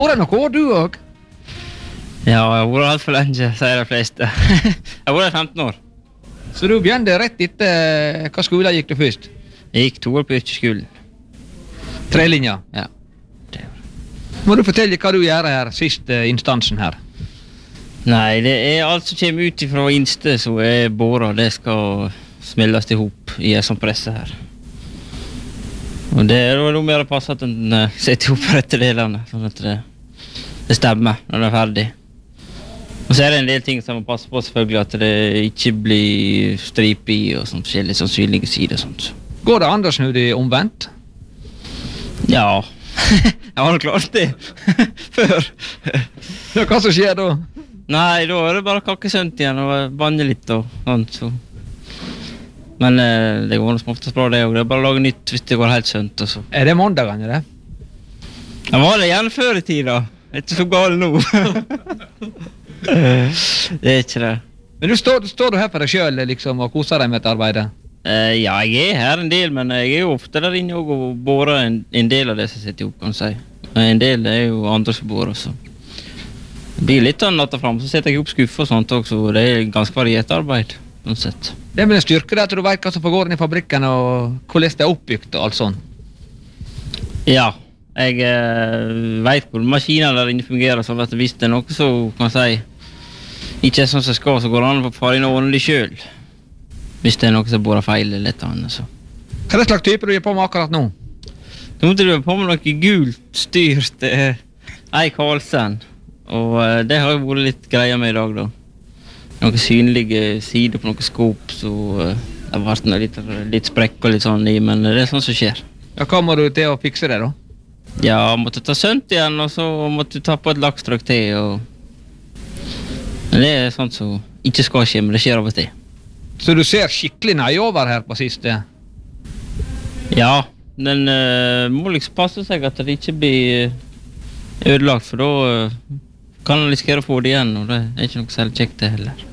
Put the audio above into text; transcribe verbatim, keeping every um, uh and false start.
Hvor er noe år du også? Ja, jeg har vært alt for lenge, sier de fleste. Jeg har vært femten år. Så du begynte rett etter hva skole gikk du først? Jeg gikk to år på yrkesskolen. Trelinja? Ja. Må du fortelle hva du gjør her, siste instansen her? Nei, det er alt som kommer ut fra innste som er båret, det skal smelles ihop i en sånn presse her. Og det er jo mer å passe at den uh, setter ihop rette delene, sånn at det, det stemmer når det er ferdig. Og så er det en del ting som må passe på selvfølgelig, at det ikke blir stripe i og sånt, forskjellige sånn synlige sider og sånt. Går det an å snu det omvendt? Ja, jeg har klart det før. Ja, hva som skjer da? Nei, da er det bare kakkesønt igjen og banne litt og sånt, så. Men eh, det går som oftest bra det også, det er bare å lage nytt hvis det går helt sønt og så. Er det måndagene det? Jeg var det gjerne før i tida, det er ikke så gal nå. Det er ikke det. Men du står, står du her for deg selv liksom, og koser deg med et arbeid? Uh, ja, jeg er her en del, men jeg er jo ofte der inne og borer en, en del av det som sitter opp, kan jeg si. En del er jo andre som borer også. Det blir litt av natta frem, så setter jeg opp skuffer og sånt også, og det er ganske variert arbeid, sånn sett. Det med en styrke det at du vet hva som foregår inn i fabrikken og hvordan det er oppbyggt og alt sånt. Ja, jeg uh, vet hvor maskiner der inne fungerer, sånn at hvis det er noe så kan jeg si ikke er sånn som skal, så går det an å fare inn og ordne det selv. Hvis det er noe som borer feil eller et annet, så. Hva er det slags type du gjør på med akkurat nå? Nå måtte du på med noe gult styr til Eik Halsen, og uh, det har jo vært litt greier med i dag da. Noen synlige sider på noen skop, så uh, det har vært litt, litt sprekk og litt sånn i, men det er sånn som skjer. Ja, hva må du til å fikse det da? Ja, måtte ta sønt igjen, og så måtte du ta på et lakstrykk til, og men det er sånt som ikke skal skje, men det skjer av og til. Så du ser skikkelig nøye over her på siste? Ja, den uh, må liksom passe seg at det ikke blir ødelagt, for da uh, kan man risikere å få det igjen, og det er ikke noe særlig kjekt det heller.